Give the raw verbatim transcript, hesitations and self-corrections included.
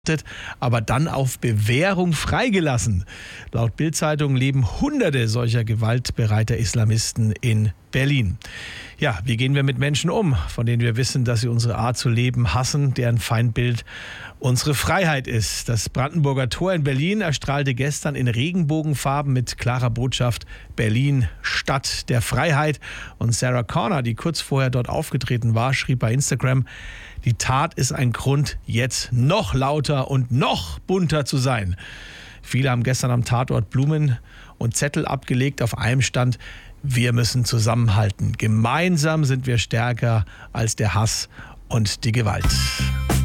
aber dann auf Bewährung freigelassen. Laut Bild-Zeitung leben Hunderte solcher gewaltbereiter Islamisten in Berlin. Ja, wie gehen wir mit Menschen um, von denen wir wissen, dass sie unsere Art zu leben hassen, deren Feindbild unsere Freiheit ist? Das Brandenburger Tor in Berlin erstrahlte gestern in Regenbogenfarben mit klarer Botschaft: Berlin, Stadt der Freiheit. Und Sarah Connor, die kurz vorher dort aufgetreten war, schrieb bei Instagram: Die Tat ist ein Grund, jetzt noch lauter und noch bunter zu sein. Viele haben gestern am Tatort Blumen und Zettel abgelegt. Auf einem stand: Wir müssen zusammenhalten. Gemeinsam sind wir stärker als der Hass und die Gewalt.